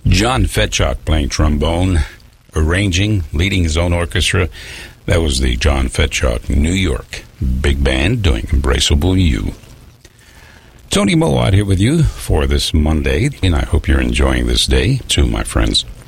John Fetchock playing trombone, arranging, leading his own orchestra. That was the John Fetchock New York Big Band doing Embraceable You. Tony Mowat here with you for this Monday, and I hope you're enjoying this day. To my friends